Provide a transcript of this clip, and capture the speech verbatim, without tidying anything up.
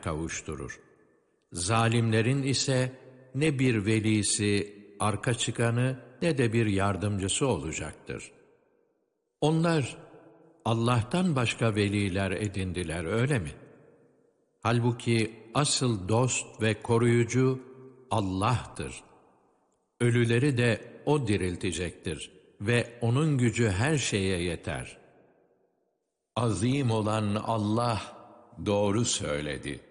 kavuşturur. Zalimlerin ise ne bir velisi, arka çıkanı ne de bir yardımcısı olacaktır. Onlar Allah'tan başka veliler edindiler, öyle mi? Halbuki asıl dost ve koruyucu Allah'tır. Ölüleri de O diriltecektir ve O'nun gücü her şeye yeter. Azim olan Allah doğru söyledi.